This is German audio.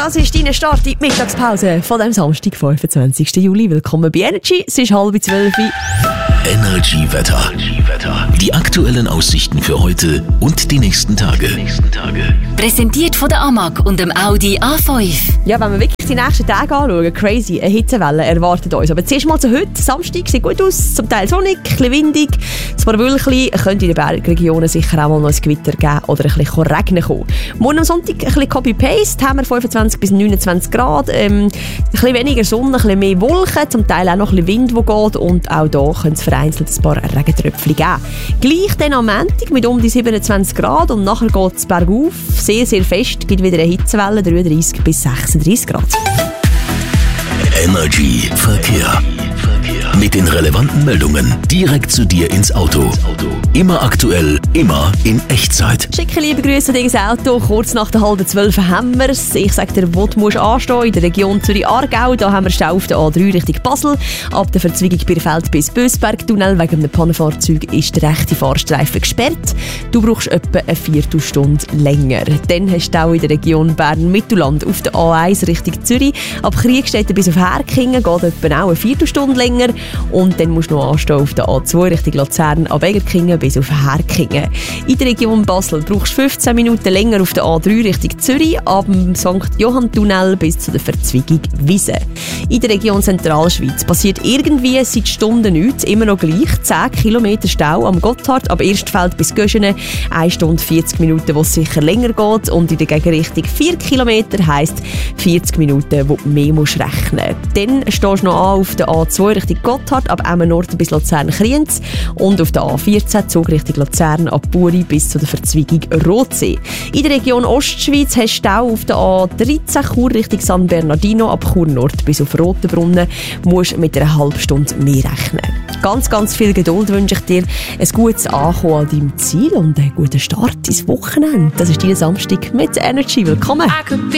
Das ist dein Start in die Mittagspause von dem Samstag, 25. Juli. Willkommen bei Energy. Es ist 11:30. Energy Wetter. Die aktuellen Aussichten für heute und die nächsten Tage. Präsentiert von der AMAG und dem Audi A5. Ja, wenn wir wirklich die nächsten Tage anschauen, crazy, eine Hitzewelle erwartet uns. Aber zuerst mal zu heute. Samstag sieht gut aus, zum Teil sonnig, ein bisschen windig. Ein paar Wölkchen, könnte in den Bergregionen sicher auch mal noch ein Gewitter geben oder ein bisschen regnen kommen. Morgen am Sonntag ein bisschen Copy-Paste, haben wir 25 bis 29 Grad. Ein bisschen weniger Sonne, ein bisschen mehr Wolken, zum Teil auch noch ein bisschen Wind, der geht. Und auch da können es vereinzelt ein paar Regentröpfchen geben. Gleich dann am Montag mit um die 27 Grad und nachher geht es bergauf. Sehr, sehr fest, gibt wieder eine Hitzewelle, 33 bis 36 Grad. Energy Verkehr. Mit den relevanten Meldungen direkt zu dir ins Auto. Immer aktuell, immer in Echtzeit. Schicke liebe Grüße an dieses Auto. Kurz nach der 11:30 haben wir es. Ich sage dir, wo du musst anstehen. In der Region Zürich-Aargau. Da haben wir Stau auf der A3 Richtung Basel. Ab der Verzweigung Birfeld bis Bösberg-Tunnel. Wegen einem Pannenfahrzeug ist der rechte Fahrstreifen gesperrt. Du brauchst etwa eine Viertelstunde länger. Dann hast du auch in der Region Bern-Mittelland auf der A1 Richtung Zürich. Ab Kriegstetten bis auf Herkingen geht etwa auch eine Viertelstunde länger. Und dann musst du noch anstehen auf der A2 Richtung Luzern, ab Egerkingen bis auf Herkingen. In der Region Basel brauchst du 15 Minuten länger auf der A3 Richtung Zürich, ab dem St. Johann-Tunnel bis zu der Verzweigung Wiese. In der Region Zentralschweiz passiert irgendwie seit Stunden nichts, immer noch gleich. 10 Kilometer Stau am Gotthard, ab Erstfeld bis Göschenen, 1 Stunde 40 Minuten, wo es sicher länger geht. Und in der Gegenrichtung 4 Kilometer heisst 40 Minuten, wo du mehr musst rechnen. Dann stehst du noch an auf der A2 Richtung Gotthard, ab Emmen Nord bis Luzern-Kriens und auf der A14 Zug Richtung Luzern ab Buri bis zu der Verzweigung Rotsee. In der Region Ostschweiz hast du Stau auf der A13 Chur Richtung San Bernardino ab Chur Nord bis auf Rotenbrunnen. Musst mit einer halben Stunde mehr rechnen. Ganz, ganz viel Geduld wünsche ich dir, ein gutes Ankommen an deinem Ziel und einen guten Start ins Wochenende. Das ist dein Samstag mit Energy. Willkommen!